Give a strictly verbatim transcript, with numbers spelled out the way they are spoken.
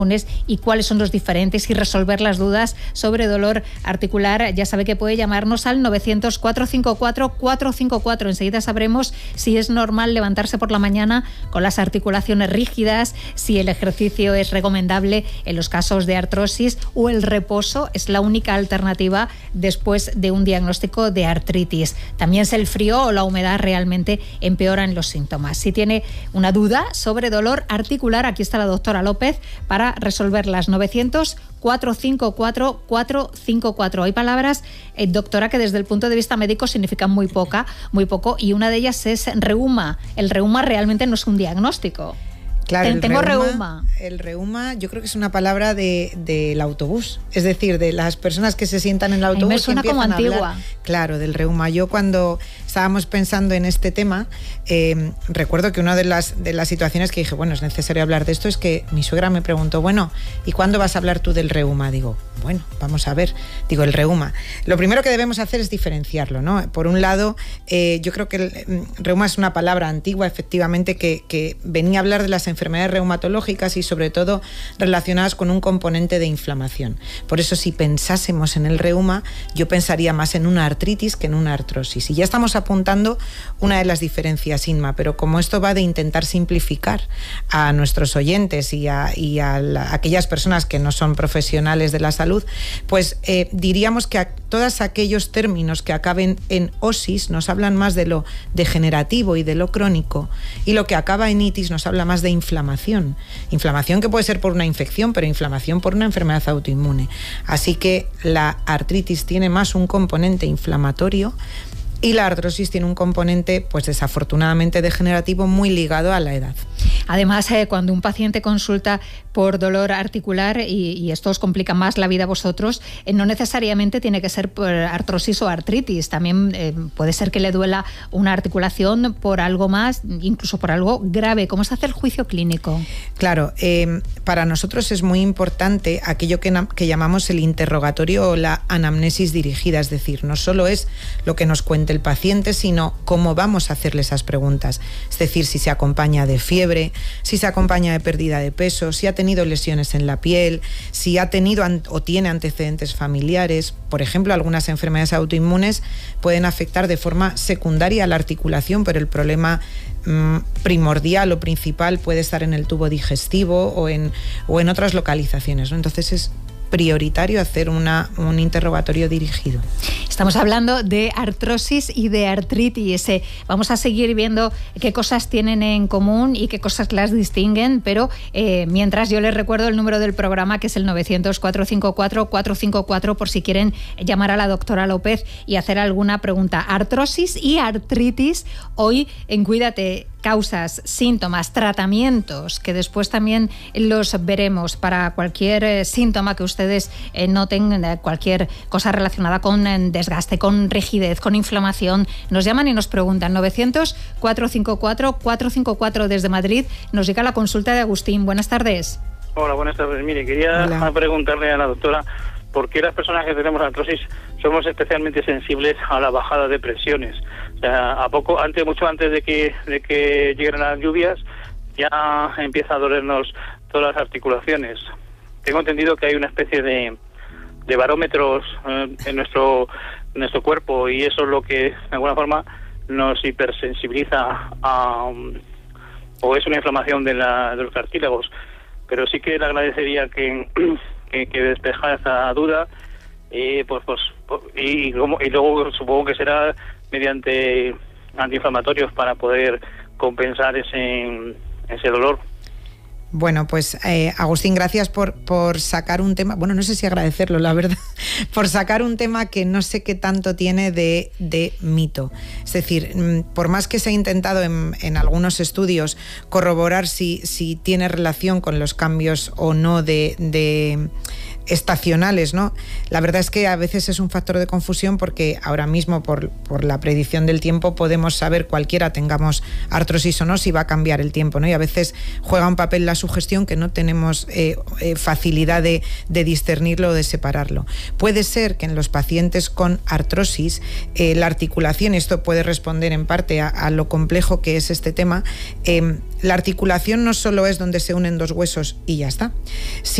y cuáles son los diferentes y resolver las dudas sobre dolor articular. Ya sabe que puede llamarnos al novecientos, cuatrocientos cincuenta y cuatro, cuatrocientos cincuenta y cuatro. Enseguida sabremos si es normal levantarse por la mañana con las articulaciones rígidas, si el ejercicio es recomendable en los casos de artrosis o el reposo es la única alternativa después de un diagnóstico de artritis. También si el frío o la humedad realmente empeoran los síntomas. Si tiene una duda sobre dolor articular, aquí está la doctora López para resolverlas. Novecientos, cuatrocientos cincuenta y cuatro, cuatrocientos cincuenta y cuatro. Hay palabras, eh, doctora, que desde el punto de vista médico significan muy poca, muy poco, y una de ellas es reuma. El reuma realmente no es un diagnóstico. Claro, el Tengo reuma, reuma. El reuma yo creo que es una palabra de, del autobús, es decir, de las personas que se sientan en el autobús. A mí me suena y empiezan como a hablar, antigua. Claro, del reuma. Yo cuando estábamos pensando en este tema, eh, recuerdo que una de las, de las situaciones que dije, bueno, es necesario hablar de esto, es que mi suegra me preguntó, bueno, ¿y cuándo vas a hablar tú del reuma? Digo, bueno, vamos a ver. Digo, el reuma. Lo primero que debemos hacer es diferenciarlo, ¿no? Por un lado, eh, yo creo que el reuma es una palabra antigua, efectivamente, que, que venía a hablar de las enfermedades reumatológicas y sobre todo relacionadas con un componente de inflamación. Por eso, si pensásemos en el reuma, yo pensaría más en una artritis que en una artrosis. Y ya estamos apuntando una de las diferencias, Inma, pero como esto va de intentar simplificar a nuestros oyentes y a, y a la, aquellas personas que no son profesionales de la salud, pues eh, diríamos que a todos aquellos términos que acaben en osis nos hablan más de lo degenerativo y de lo crónico, y lo que acaba en itis nos habla más de inflamación. Inflamación que puede ser por una infección, pero inflamación por una enfermedad autoinmune. Así que la artritis tiene más un componente inflamatorio y la artrosis tiene un componente, pues desafortunadamente degenerativo, muy ligado a la edad. Además, eh, cuando un paciente consulta por dolor articular, y, y esto os complica más la vida a vosotros, eh, no necesariamente tiene que ser por artrosis o artritis. También eh, puede ser que le duela una articulación por algo más, incluso por algo grave. ¿Cómo se hace el juicio clínico? Claro, eh, para nosotros es muy importante aquello que, que llamamos el interrogatorio o la anamnesis dirigida. Es decir, no solo es lo que nos cuente el paciente, sino cómo vamos a hacerle esas preguntas. Es decir, si se acompaña de fiebre, si se acompaña de pérdida de peso, si ha tenido lesiones en la piel, si ha tenido o tiene antecedentes familiares. Por ejemplo, algunas enfermedades autoinmunes pueden afectar de forma secundaria a la articulación, pero el problema mmm, primordial o principal puede estar en el tubo digestivo o en, o en otras localizaciones, ¿no? Entonces es prioritario hacer una, un interrogatorio dirigido. Estamos hablando de artrosis y de artritis. Eh, vamos a seguir viendo qué cosas tienen en común y qué cosas las distinguen, pero eh, mientras yo les recuerdo el número del programa, que es el novecientos, cuatrocientos cincuenta y cuatro, cuatrocientos cincuenta y cuatro, por si quieren llamar a la doctora López y hacer alguna pregunta. Artrosis y artritis, hoy en Cuídate, causas, síntomas, tratamientos, que después también los veremos para cualquier eh, síntoma que ustedes eh, noten, eh, cualquier cosa relacionada con eh, desgaste, con rigidez, con inflamación. Nos llaman y nos preguntan. Novecientos, cuatrocientos cincuenta y cuatro, cuatrocientos cincuenta y cuatro desde Madrid. Nos llega la consulta de Agustín. Buenas tardes. Hola, buenas tardes. Mire, quería Hola. preguntarle a la doctora por qué las personas que tenemos artrosis somos especialmente sensibles a la bajada de presiones. O sea, a poco, antes, mucho antes de que, de que lleguen las lluvias, ya empieza a dolernos todas las articulaciones. Tengo entendido que hay una especie de, de barómetros eh, en nuestro, en nuestro cuerpo, y eso es lo que, de alguna forma, nos hipersensibiliza a, um, o es una inflamación de, la, de los cartílagos. Pero sí que le agradecería que, que, que despejara esa duda, y pues, pues, y, y luego supongo que será mediante antiinflamatorios para poder compensar ese, ese dolor. Bueno, pues eh, Agustín, gracias por, por sacar un tema, bueno, no sé si agradecerlo, la verdad, por sacar un tema que no sé qué tanto tiene de, de mito. Es decir, por más que se ha intentado en, en algunos estudios corroborar si, si tiene relación con los cambios o no de... de estacionales, ¿no? La verdad es que a veces es un factor de confusión porque ahora mismo por, por la predicción del tiempo podemos saber, cualquiera tengamos artrosis o no, si va a cambiar el tiempo, ¿no? Y a veces juega un papel la sugestión que no tenemos eh, eh, facilidad de, de discernirlo o de separarlo. Puede ser que en los pacientes con artrosis eh, la articulación, esto puede responder en parte a, a lo complejo que es este tema, eh, la articulación no solo es donde se unen dos huesos y ya está,